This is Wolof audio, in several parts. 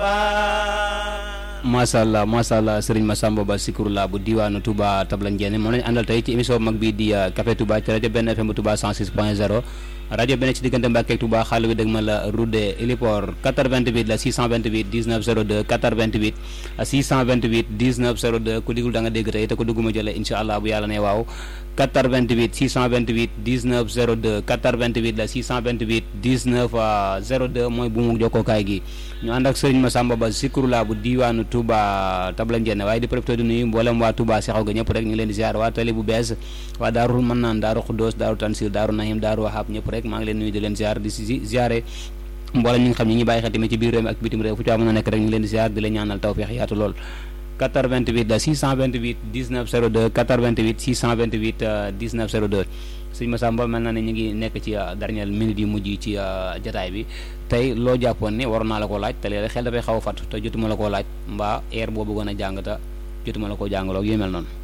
macha allah Serigne Massamba Ba Zikrullah bu diwaanu Touba Tabla Ndiéné moom lañu àndal tey ci émission mag bi di Café Touba ci rajo benn FM bu Touba 106.0 rajo benn ci diggante Mbàkke ak Touba xaalis bi dëgg ma la Roudé Héliport 88 la 628 19 02 88 628 19 02 ku digul da nga dégg tey te ku dugguma jële incha allah bu yàlla ne waaw 88 628 19 02 88 la 628 19 02 mooy bu mu jokkookaay gi ñu ànd ak Serigne Massamba Ba Zikrullah bu diwaanu Touba Tabla Ndiéné waaye di profité di nuyu mboolem waa Touba Seexaw ga ñëpp rek ñu ngi leen di ziar waa tali bu bees waa Daaru Mannaan Daaru Xuddoos Daaru Tansil Daaru Nahim Daaru Wahab ñëpp rek maa ngi leen nuyu di leen ziar di si ziare mboolem ñi nga xam ñi ngi bàyyi xel tamit ci biir réew mi ak bitim réew fu ci waa mën a nekk rek ñu ngi leen di ziar di leen ñaanal tawfeex yaatu lool 88 la 628 19 02 88 628 19 02 sëñ Massamba mel na ne ñu ngi nekk ci dernière minute yu mujj ci jataay bi tey loo jàppoon ne waroon naa la koo laaj te léeg-léeg xel dafay xaw a fàtt te jotuma la koo laaj mbaa air boo bëggoon a jàng te jotuma la koo jàngaloo yu mel noonu.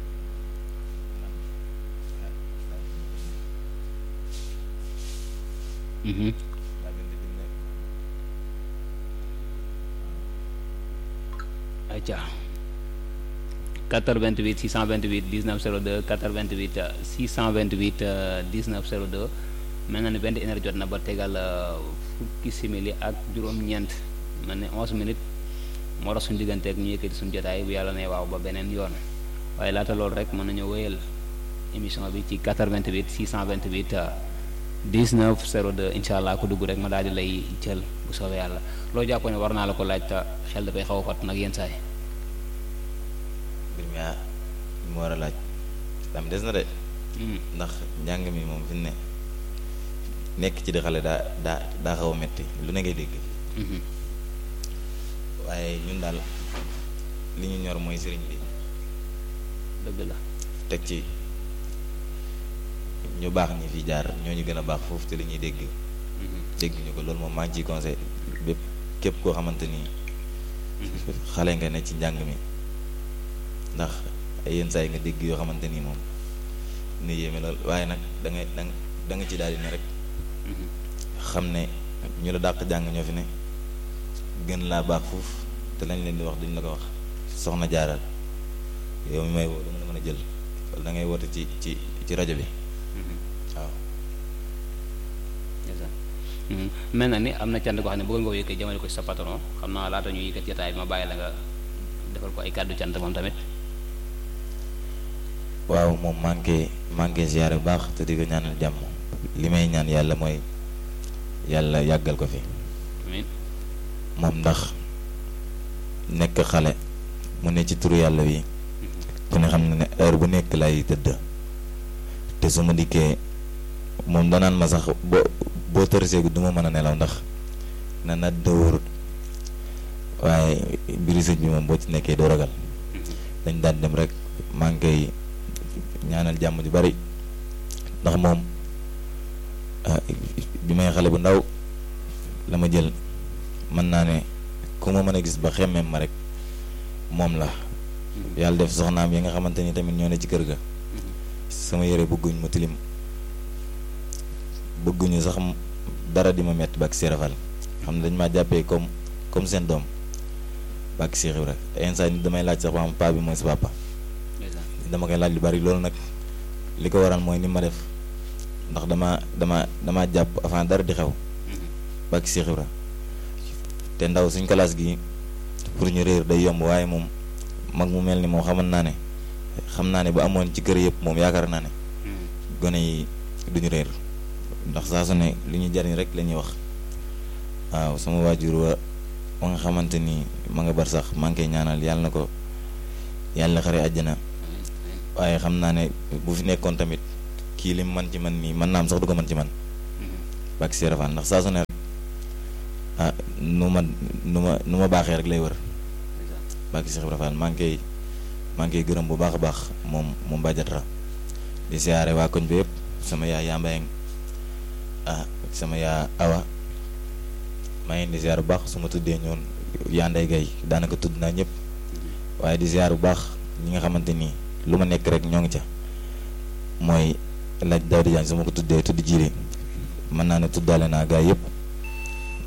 ayca 88 628 19 02 88 628 19 02 mel na ne benn heure jot na ba tegal fukki simili ak juróom-ñeent mel ne 11 minutes moo tax suñu digganteeg ñu yëkkati suñu jotaay bu yàlla ne waaw ba beneen yoon waaye laata loolu rek mën nañu wéyal émission bi ci 88 628 19 02 incha allah ku dugg rek ma daal di lay jël bu soobee yàlla loo jàpp ne war naa la ko laaj te xel dafay xaw a fat nag yenn saay mbir mi mu war a laaj dam des na de ndax njàng mi moom fi ne nekk ci di xale daa xaw a metti lu ne ngay dégg waaye ñun daal li ñu ñor mooy sëriñ bi dëgg la teg ci ñu baax ñi fi jaar ñoo ñu gën a baax foofu te li ñuy dégg ñu ko loolu moom maa ngi ciy conseil bépp képp koo xamante ni xale nga ne ci njàng mi ndax ay yenn saa yi nga dégg yoo xamante ni moom ne yéeme lool waaye nag da nga ci daal di ne rek xam ne ñu la dàq jàng ñoo fi ne gën laa baax foofu te lañ leen di wax duñ la ko wax soxna jaaral yow mi may woo dama la mën a jël wala da ngay woote ci rajo bi waaw. mel na ni am na cant koo xam ne bëggoon nga ko yëkkati jëmale ko ci sa patron xam naa laata ñuy yëkkati jotaay bi ma bàyyi la nga defal ko ay kàddu cant moom tamit. waaw moom maa ngi ziyaare bu baax te di ko ñaanal jàmm li may ñaan yàlla mooy yàlla yàggal ko fi. amiin moom ndax nekk xale mu ne ci turu yàlla wi ku ne xam ne heure bu nekk lay tëdd te su ma dikkee moom danaan ma sax boo tërseegu du ma mën a nelaw ndax na nat dëwërut waaye mbiri sëñ bi moom boo ci nekkee doo ragal dañ daan dem rek maa ngi koy ñaanal jàmm ju bari ndax moom bi may xale bu ndaw la ma jël mën naa ne ku ma mën a gis ba xemmeem ma rek moom la yàlla def soxnaam yi nga xamante ni tamit ñoo ne ci kër ga sama yére bëgguñ mu tilim bëgguñu sax dara di ma metti bak sérafal xam ne dañ maa jàppee comme seen doom bak Cheikh Ibra instant nit damay laaj sax ba am paa bi mooy sa papa dama koy laaj lu bari loolu nag li ko waral mooy ni ma def ndax dama jàpp avant dara di xew bak Cheikh Ibra te ndaw suñ classe gi pour ñu réer day yomb waaye moom mag mu mel ni moom xam naa ne bu amoon ci kër yëpp moom yaakaar naa ne gone yi duñu réer ndax saa su ne li ñu jariñ rek la ñuy wax waaw sama waajur wa nga xamante ni ma nga bar sax maa ngi koy ñaanal yàlla na ko yàlla xare àjjana waaye xam naa ne bu fi nekkoon tamit kii li man ci man nii mën naa am sax du ko mën ci man bak sérafal ndax saa su ne rek nu ma baaxee rek lay wër bak sérafal maa ngi koy gërëm bu baax a baax moom bàjjatra di siyaare waa koñ bi yëpp sama yaay yaa mbayeng sama yaa awa maa ngi di ziar bu baax su ma tuddee ñoon yaa nday gay daanaka tudd naa ñëpp waaye di ziar bu baax ñi nga xamante ni lu ma nekk rek ñoo ngi ca mooy laaj Daouda Diagne su ma ko tuddee tudd jiiri mën naa ne tuddaale naa gaay yëpp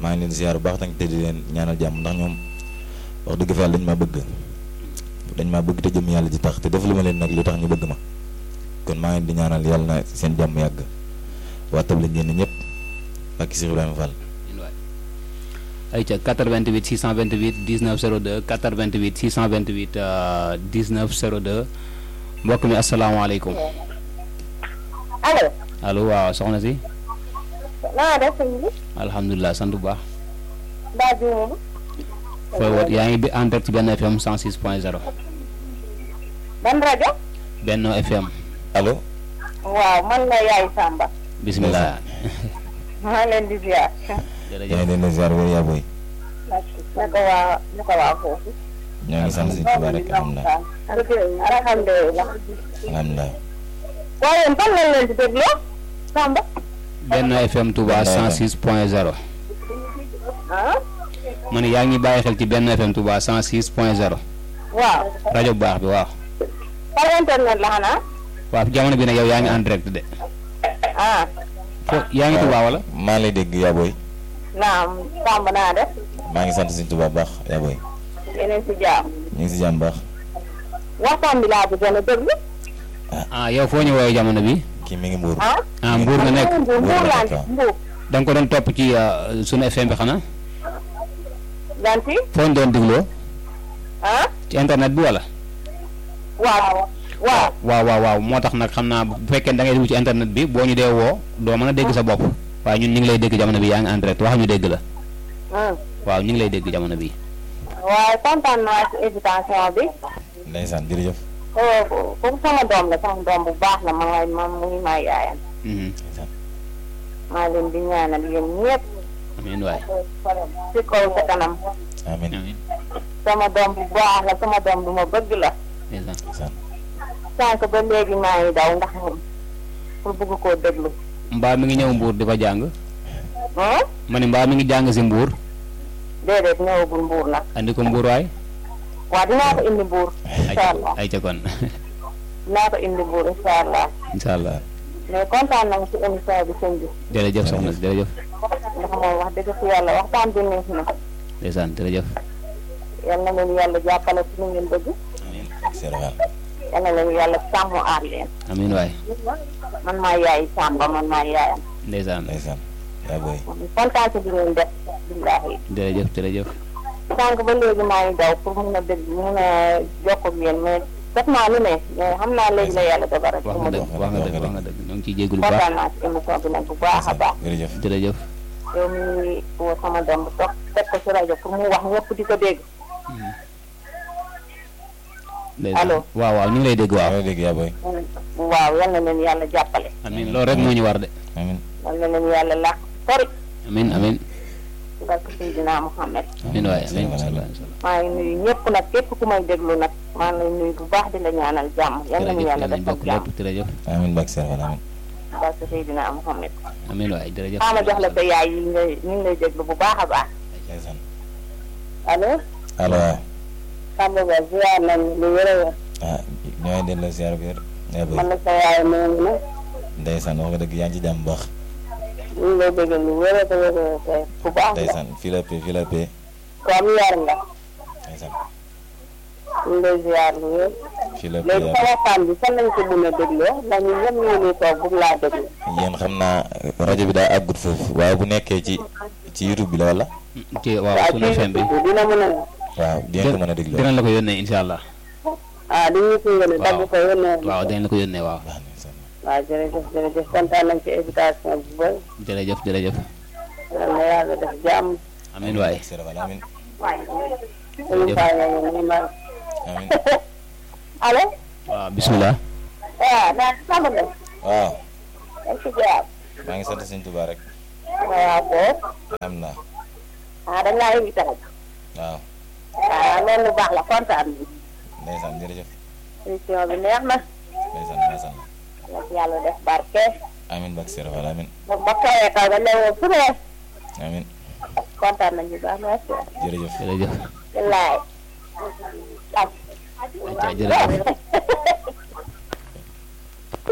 maa ngi leen di ziar bu baax te di leen ñaanal jàmm ndax ñoom wax dëgg fa yàlla dañ maa bëgg te jëm yàlla ji tax te def lu ma leen nag lu tax ñu bëgg ma kon maa ngi di ñaanal yàlla na seen jàmm yàgg waa Tabla Ndiéné ñëpp ak Cheikh Ibrahima Fall. ayca 88 628 19 02 88 628 19 02 mbokk mi asalaamaaleykum. allo. allo waaw soxna si. naa def sëñ bi. alhamdulilah sant bu baax. Ba Diouf. fooy woot yaa ngi en direct ci Benno FM 106.0. ban rajo. Benno FM. allo. waaw man la Yaay Samba. bisimilah. maa leen di ziar. yaa ngi leen di ziar wér yaa booy. naka waa foofu. ñoo ngi sant si Tuubaa rek alhamdulilah. alhamdulilah. alhamdulilah. waaye yéen fan lañ leen di dégloo Samba. Benno FM Touba 106.0. ah. ma ne yaa ngi bàyyi xel ci Benno FM Touba 106.0. waaw. rajo bu baax bi waaw. par internet la xanaa. waaw jamono bi nag yow yaa ngi en direct de. ah. yaa ngi Touba wala. maa lay dégg yaa booy. naam Samba naa def. maa ngi sant si Tuubaa baax yaa booy. yeneen si jaam. ñu ngi si jàmm baax. waxtaan bi laa bëggoon a déglu. yow foo ñu woowee jamono bi. kii mi ngi Mbuur. Mbuur nga nekk. Mbuur laa nekk Mbuur. da nga ko doon topp ci sunu FM bi xanaa. ganti. foo ñu doon dégloo. ci internet bi wala. waaw moo tax nag xam naa bu fekkee da ngay dugg ci internet bi boo ñu dee woo doo mën a dégg sa bopp waaye ñun ñu ngi lay dégg jamono bi yaa ngi en direct wax ñu dégg la. waaw ñu ngi lay dégg jamono bi. waaye kontaan naa ci invitation bi. ndeysaan jërëjëf. comme sama doom la sama doom bu baax la ma mu ngi may yaayam. maa leen di ñaanal yéen ñëpp. amiin waay. ci kaw sa kanam. amiin. sama doom bu baax la sama doom bu ma bëgg la. sànq ba léegi maa ngi daw ndax moom pour bëgg koo déglu. mbaa mi ngi ñëw Mbuur di fa jàng. ma ne mbaa mi ngi jàng si Mbuur. déedéet ñëwagul Mbuur nag. andi ko Mbuur waay. waaw dinaa ko indi Mbuur. incha allah ay ca kon. dinaa ko indi Mbuur incha allah. incha allah. mais kontaan nañu ci émission bi sëñ bi. jërëjëf soxna si jërëjëf. ndax moom wax dëgg fi yàlla waxtaan bi neex na. ndeysaan jërëjëf. yal na leen yàlla jàppale ci li ngeen bëgg. amiin. yal na leen yàlla sàmm aar leen. amiin waay. man maa yaay Samba man maa yaayam. ndeysaan. yaa booy. kontaan ci bi ngeen def. billaahi. jërëjëf. sànq ba léegi maa ngi daw pour mun a dégg mun a jokk ak yéen mais def naa lu ne mais xam naa léegi la yàlla dogal rek. wax nga dëgg ñoo ngi ciy jégalu bu baax kontaan naa ci émission bi nag bu baax a baax. jërëjëf. yow mi woo sama doom bu toog teg ko ci rajo pour mu wax ñëpp di ko dégg. allo waaw ñu ngi lay dégg waaw. maa ngi lay dégg yaa booy. waaw yal na leen yàlla jàppale. amiin loolu rek moo ñu war de. amiin. yal na leen yàlla làq sori. amiin. ci barke Seydina Muhammad. amiin waay amiin. maa ngi nuyu ñëpp nag képp ku may déglu nag maa ngi lay nuyu bu baax di la ñaanal jàmm yal na ñu yàlla def ak jàmm. jërëjëf. amiin bak Serval amiin. barke Seydina Muhammad. amiin waay jërëjëf. maa ma jox la sa yaay yi nga ñu ngi lay déglu bu baax a baax. allo. allo. Samba Ba ziar nañ lu wér a wér. ñooy delloo ziar bi yaa booy. man la sa yaay moom la. ndeysaan wax nga dëgg yaa ngi ci jàmm bu baax. ñu ngi lay dégg lu wér a wér bu baax la. ndeysaan fii la paix. ku am yar nga. ndeysaan. ñu ngi lay ziar lu wér. fii la paix léegi sa waxtaan bi fan lañ ko mën a dégloo ndax ñun ñëpp ñu ngi toog bëgg laa déglu. yéen xam naa rajo bi daa àggut foofu waaye bu nekkee ci YouTube bi la wala. waaw sunu FM bi dina mën a. waaw di ngeen ko mën a dégloo. dinañ la ko yónnee incha allah. di ñu ko yónnee dagg ko yónnee. waaw dinañ la ko yónnee waaw. waaw jërëjëf kontaan nañ ci invitation bu bëri. jërëjëf. yal na yàlla def jàmm. amiin waay. amiin. amiin. allo. waaw bisimilah. naa Samba Ba. waaw. yaa ngi ci jàmm. maa ngi sant Sëñ Tuubaa rek. waaw boobu. alhamdulilah. dañ laa invité rek. waaw. loolu lu baax la kontaan bi. ndeysaan jërëjëf. émission bi neex na. ndeysaan. yàlla def barke. amiin bak Serval amiin. ba kawee kaw dañ lay woo fu ne. amiin. kontaan nañu baax merci. jërëjëf. wallaay. jërëjëf.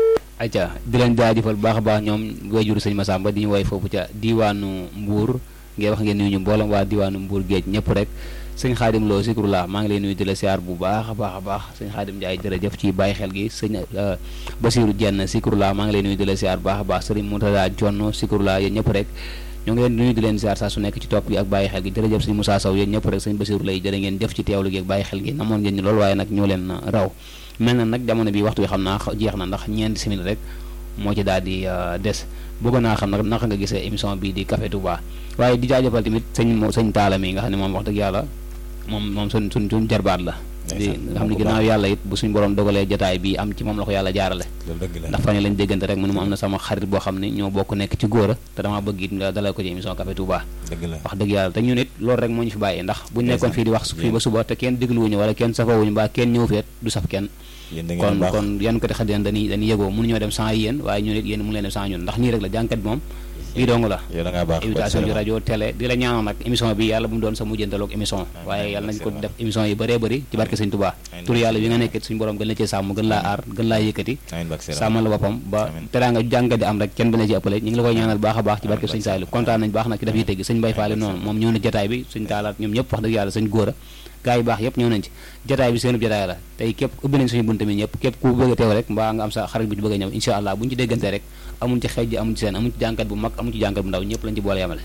ayca di leen jaajëfal bu baax a baax ñoom wayjuru sëñ Massamba di ñu woy foofu ca diwaanu Mbuur ngay wax ngeen nuyu ñu mboolem waa diwaanu Mbour Géej ñëpp rek sëñ Xaadim Lo Zikrullah maa ngi lay nuyu di la siyaar bu baax a baax a baax sëñ Xaadim Ndiaye jërëjëf ci bàyyi xel gi sëñ Basiru Jenn Zikrullah maa ngi lay nuyu di la siyaar bu baax a baax sëriñ Moutada Jonn Zikrullah yéen ñëpp rek ñoo ngi leen nuyu di leen siyaar saa su nekk ci topp gi ak bàyyi xel gi jërëjëf sëñ Moussa Sow yéen ñëpp rek sëñ Basiru lay jërë ngeen jëf ci teewlu gi ak bàyyi xel gi namoon ngeen ñu loolu waaye nag ñoo leen raw mel na nag jamono bi waxtu bi xam naa jeex na ndax ñeenti simili rek moo ci daal di des bëggoon naa xam nag naka nga gisee émission bii di Café Touba waaye di jaajëfal tamit sëñ Talla mi nga xam ne moom wax dëgg yàlla moom suñ jarbaat la di nga xam ne ginnaaw yàlla it bu suñ borom dogalee jotaay bi am ci moom la ko yàlla jaarale ndax fan lañ déggante rek mu ne ma am na sama xarit boo xam ne ñoo bokk nekk ci góor a te dama bëgg it nga dalal ko ci émission Café Touba wax dëgg yàlla te ñun it loolu rek moo ñu fi bàyyi ndax buñ nekkoon fii di wax fii ba suba te kenn dégluwuñu wala kenn safawuñu mbaa kenn ñëw feet du saf kenn kon yan ko te xam ne dañuy yëgoo mënuñoo dem sans yéen waaye ñun it yéen mënu leen dem sans ñun ndax nii rek la jànkat bi moom lii dong la invitation ci rajo télé di la ñaanal nag émission bi yàlla bu mu doon sa mujjantaloog émission waaye yàlla nañ ko def émission yi bëree bëri ci barke sëñ Touba tur yàlla bi nga nekkit suñu borom gën la cee sàmm gën laa aar gën laa yëkkati sàmmal la boppam ba teraa nga jàngat di am rek kenn bañ ci ëppale ñu ngi la koy ñaanal baax a baax ci barke sëñ Saliou kontaan nañ baax nag ci daf yi teggi sëñ Mbaye Fall noonu moom ñëw na jotaay bi suñ taalaat ñoom ñëpp wax dëgg yàlla sëñ góor a gaa yi baax yëpp ñëw nañ ci jotaay bi seen jotaay la tey képp ubbi nañ suñu bunte mi ñëpp képp ku bëgg a teew rek mbaa nga am sa xarit bu ci bëgg a ñëw incha allah buñu ci déggante rek amuñ ci xeej ji amuñ ci seen amuñ ci jànkat bu mag amuñ ci jànkat bu ndaw ñëpp lañ ci boole yamale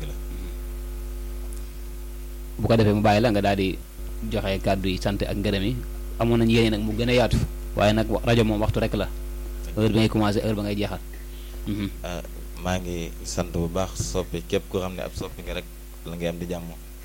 bu ko defee mu bàyyi la nga daal di joxe kàddu yi sant ak ngërëm yi amoon nañ yéene nag mu gën a yaatu waaye nag rajo moom waxtu rek la heure bi ngay commencé heure ba ngay jeexal maa ngi sant bu baax soppi képp koo xam ne ab soppi nga rek la ngay am di jàmm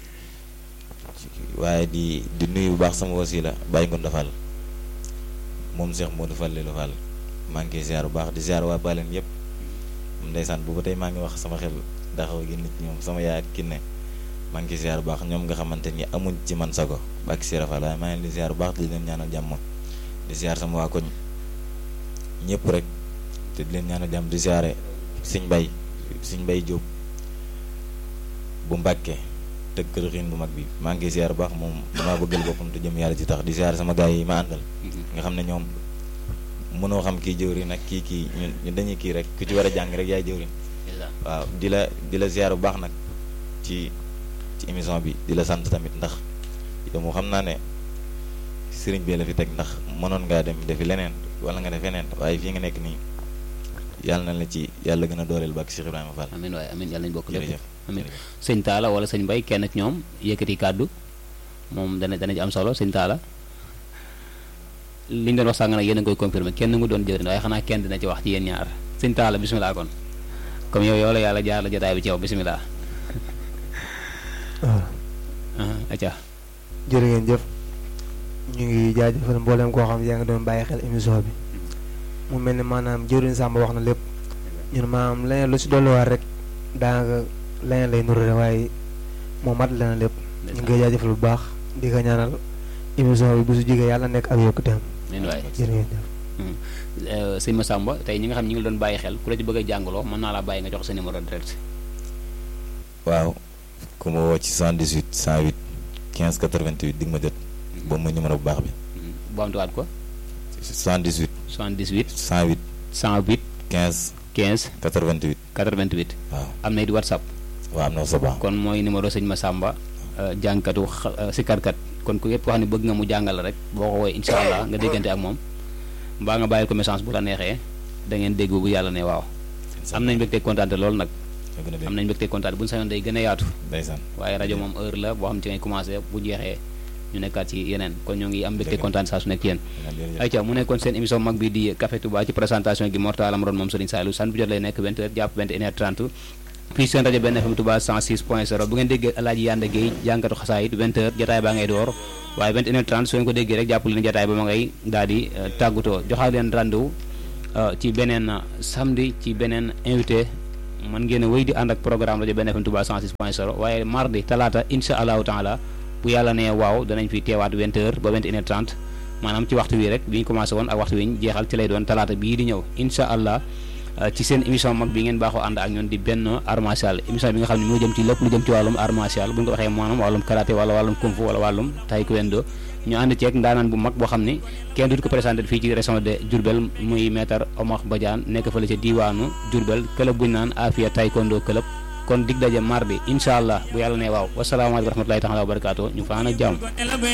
waaye di nuyu bu baax sama wasila Baye Ngonda Fall moom Cheikh Modou Fall Lelo Fall maa ngi koy ziar bu baax di ziar waa Baleen yëpp ndeysaan boobu tey maa ngi wax sama xel daxaw gi nit ñoom sama yaay ak kinne maa ngi koy ziar bu baax ñoom nga xamante ni amuñ ci man sago bak Sira Fall waaye maa ngi leen di ziar bu baax di leen ñaanal jàmm di ziar sama waa koñ ñëpp rek te di leen ñaanal jàmm di ziare Sëñ Bay Jóob bu Mbàkke tëgg kër xiin bu mag bi maa ngi ziar bu baax moom damaa bëggal boppam te jëm yàlla ci tax di ziar sama gars yi ma àndal nga xam ne ñoom mënoo xam kii jëwriñ nag kii ñu dañuy kii rek ku ci war a jàng rek yaay jëwriñ waaw di la ziar bu baax nag ci émission bi di la sant tamit ndax yow moo xam naa ne sëriñ bi la fi teg ndax mënoon ngaa dem defi leneen wala nga def leneen waaye fii nga nekk nii yàlla na la ci yàlla gën a dooleel ba ak Cheikh Ibrahima Fall amiin waaye amiin yàlla nañu bokk lépp amiin sëñ Talla wala sëñ Mbaye kenn ci ñoom yëkkati kàddu moom dana ci am solo sëñ Talla li ñu doon wax sàng nag yéen a ngi koy confirmer kenn nga doon jëriñ waaye xanaa kenn dina ci wax ci yéen ñaar sëñ Talla bisimilah kon comme yow la yàlla jaar la jotaay bi ci yow bisimilah. acca jërë ngeen jëf ñu ngi jaajëfal mboolem koo xam yaa ngi doon bàyyi xel émission bi mu mel ni maanaam jëriñ Samba wax na lépp ñun maanaam leneen lu si dolliwaat rek daanaka leneen lay nuru rek waaye moo mat leneen lépp ñu ngi jaajëfal bu baax di ko ñaanal émission bi bu su jigee yàlla nekk ak yokkuteem jërë ngeen jëf sëñ Massamba tey ñi nga xam ñi ngi doon bàyyi xel ku la ci bëgg a jàngaloo mën naa laa bàyyi nga jox sa numéro direct. waaw ku ma woo ci 78 108 15 88 di nga ma jot boobu mooy numéro bu baax bi. bu amtuwaat ko. 78. 108. 108. 15. 88. waaw am na it WhatsApp. waaw am na WhatsApp. kon mooy numéro sëñ Massamba jàngkatu sikarkat kon ku yëpp wax ne bëgg nga mu jàngal rek boo ko woowee incha allah nga déggante ak moom mbaa nga bàyyi ko message bu la neexee da ngeen dégg bu yàlla ne waaw. am nañ mbégte kontaante loolu nag. am nañ mbégte kontaante bu ñu sañoon day gën a yaatu. waaye rajo moom heure la boo xam ci ngay commencé bu jeexee ñu nekkaat ci yeneen kon ñoo ngi am mbégte kontaan saa su nekk yéen. ayca mu nekkoon seen émission mag bi di Café Touba ci présentation gi Mortala Moron moom Serigne Saliou san bu jot lay nekk 20h jàpp 21h30 fii seen rajo benn FM Touba 106.0 bu ngeen déggee Alaaji Yanda Gueye jàngatu xasaayit 20h jotaay baa ngay door waaye 21h30 soo ngeen ko déggee rek jàpp leen jotaay ba ma ngay daal di tàggutoo joxaat leen rendez-vous ci beneen samedi ci beneen invité man ngeen a wéy di ànd ak programme rajo benn FM Touba 106.0 waaye mardi talaata incha allahu taala bu yàlla ne waaw danañ fi teewaat 20h ba 21h30 maanaam ci waxtu wi rek bi ñu commencé woon ak waxtu wi ñu jeexal ci lay doon talaata bii di ñëw incha allah ci seen émission mag bi ngeen baaxoo ànd ak ñun di Benno Art Martial émission bi nga xam ne moo jëm ci lépp lu jëm ci wàllum art martial bu ñu ko waxee maanaam wàllum karaté wala wàllum kung fu wala wàllum taekwondo ñu ànd ceeg ndaanaan bu mag boo xam ne kenn du ko présenté fii ci région de Diourbel muy maître Omar Badiane nekk fële ca diwaanu Diourbel club bu ñu naan Afia taekwondo club kon dig daje mardi incha allah bu yàlla ne waaw wasalaamaaleykum wa rahmatulahi taala wa barakaatu ñu fanaan ak jàmm